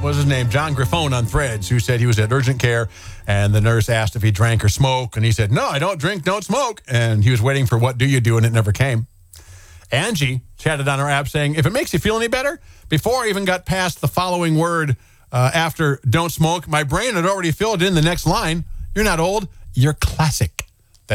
was his name? John Griffone on Threads, who said he was at urgent care, and the nurse asked if he drank or smoked, and he said, no, I don't drink, don't smoke. And he was waiting for what do you do, and it never came. Angie chatted on our app saying, if it makes you feel any better, before I even got past the following word after don't smoke, my brain had already filled in the next line. You're not old, you're classic.